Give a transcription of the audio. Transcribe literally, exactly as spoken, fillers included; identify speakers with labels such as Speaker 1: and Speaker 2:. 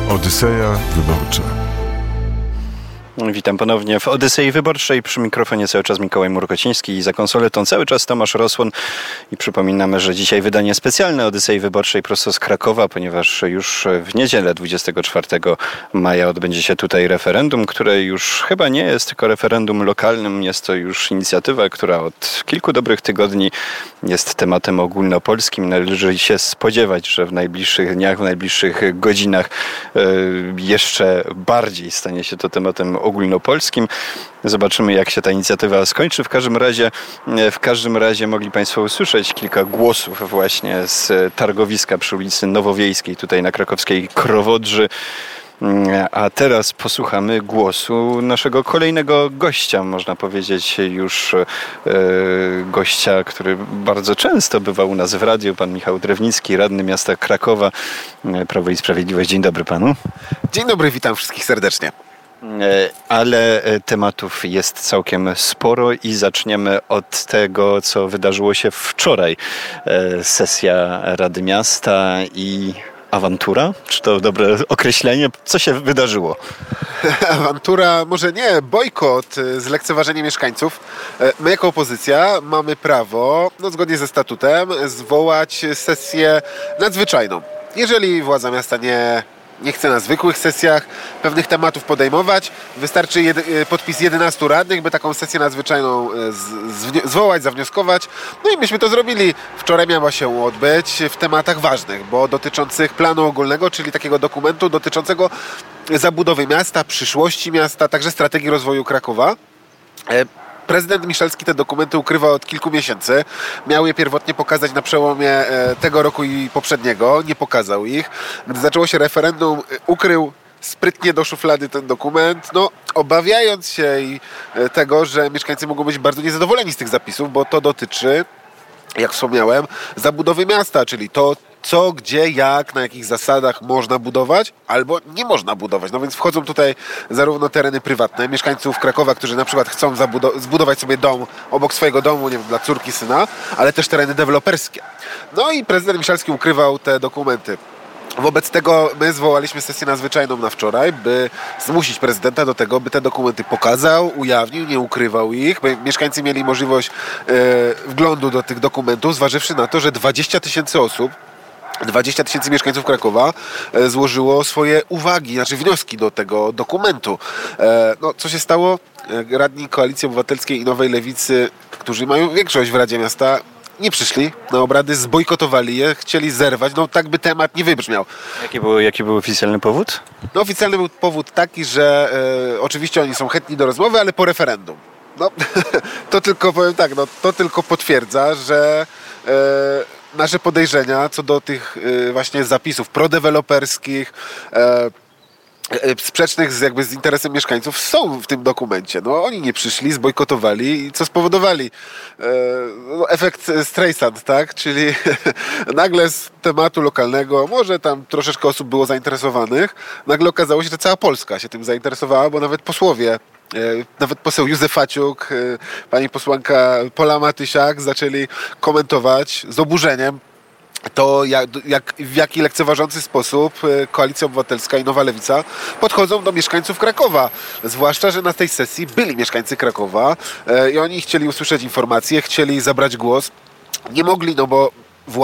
Speaker 1: Odyseja Wyborcza.
Speaker 2: Witam ponownie w Odysei Wyborczej. Przy mikrofonie cały czas Mikołaj Murkociński i za konsoletą cały czas Tomasz Rosłon. I przypominamy, że dzisiaj wydanie specjalne Odysei Wyborczej prosto z Krakowa, ponieważ już w niedzielę dwudziestego czwartego maja odbędzie się tutaj referendum, które już chyba nie jest tylko referendum lokalnym. Jest to już inicjatywa, która od kilku dobrych tygodni jest tematem ogólnopolskim. Należy się spodziewać, że w najbliższych dniach, w najbliższych godzinach jeszcze bardziej stanie się to tematem ogólnopolskim. Zobaczymy, jak się ta inicjatywa skończy. W każdym razie, w każdym razie mogli Państwo usłyszeć kilka głosów właśnie z targowiska przy ulicy Nowowiejskiej, tutaj na krakowskiej Krowodrzy. A teraz posłuchamy głosu naszego kolejnego gościa, można powiedzieć już e, gościa, który bardzo często bywa u nas w radiu, pan Michał Drewnicki, radny miasta Krakowa, Prawo i Sprawiedliwość. Dzień dobry panu.
Speaker 3: Dzień dobry, witam wszystkich serdecznie.
Speaker 2: Ale tematów jest całkiem sporo i zaczniemy od tego, co wydarzyło się wczoraj. Sesja Rady Miasta i awantura? Czy to dobre określenie? Co się wydarzyło?
Speaker 3: Awantura, może nie, bojkot, zlekceważenie mieszkańców. My jako opozycja mamy prawo, no zgodnie ze statutem, zwołać sesję nadzwyczajną. Jeżeli władza miasta nie... nie chce na zwykłych sesjach pewnych tematów podejmować. Wystarczy jedy, podpis jedenastu radnych, by taką sesję nadzwyczajną z, z, zwołać, zawnioskować. No i myśmy to zrobili. Wczoraj miała się odbyć w tematach ważnych, bo dotyczących planu ogólnego, czyli takiego dokumentu dotyczącego zabudowy miasta, przyszłości miasta, także strategii rozwoju Krakowa. Prezydent Miszalski te dokumenty ukrywa od kilku miesięcy. Miał je pierwotnie pokazać na przełomie tego roku i poprzedniego. Nie pokazał ich. Gdy zaczęło się referendum, ukrył sprytnie do szuflady ten dokument, no obawiając się tego, że mieszkańcy mogą być bardzo niezadowoleni z tych zapisów, bo to dotyczy, jak wspomniałem, zabudowy miasta, czyli to, co, gdzie, jak, na jakich zasadach można budować albo nie można budować. No więc wchodzą tutaj zarówno tereny prywatne mieszkańców Krakowa, którzy na przykład chcą zabudo- zbudować sobie dom obok swojego domu, nie wiem, dla córki, syna, ale też tereny deweloperskie. No i prezydent Miszalski ukrywał te dokumenty. Wobec tego my zwołaliśmy sesję nadzwyczajną na wczoraj, by zmusić prezydenta do tego, by te dokumenty pokazał, ujawnił, nie ukrywał ich, by mieszkańcy mieli możliwość e, wglądu do tych dokumentów, zważywszy na to, że dwadzieścia tysięcy osób, dwadzieścia tysięcy mieszkańców Krakowa złożyło swoje uwagi, znaczy wnioski do tego dokumentu. No, co się stało? Radni Koalicji Obywatelskiej i Nowej Lewicy, którzy mają większość w Radzie Miasta, nie przyszli na obrady, zbojkotowali je, chcieli zerwać, no tak by temat nie wybrzmiał.
Speaker 2: Jaki był, jaki był oficjalny powód?
Speaker 3: No oficjalny był powód taki, że e, oczywiście oni są chętni do rozmowy, ale po referendum. No, to tylko, powiem tak, no, to tylko potwierdza, że e, nasze podejrzenia co do tych y, właśnie zapisów prodeweloperskich, e, e, sprzecznych z, jakby z interesem mieszkańców są w tym dokumencie. No, oni nie przyszli, zbojkotowali i co spowodowali? E, no, efekt Streisand, tak? Czyli nagle z tematu lokalnego, może tam troszeczkę osób było zainteresowanych, nagle okazało się, że cała Polska się tym zainteresowała, bo nawet posłowie, nawet poseł Józef Faciuk, pani posłanka Pola Matysiak zaczęli komentować z oburzeniem to, jak, jak, w jaki lekceważący sposób Koalicja Obywatelska i Nowa Lewica podchodzą do mieszkańców Krakowa. Zwłaszcza, że na tej sesji byli mieszkańcy Krakowa i oni chcieli usłyszeć informacje, chcieli zabrać głos. Nie mogli, no bo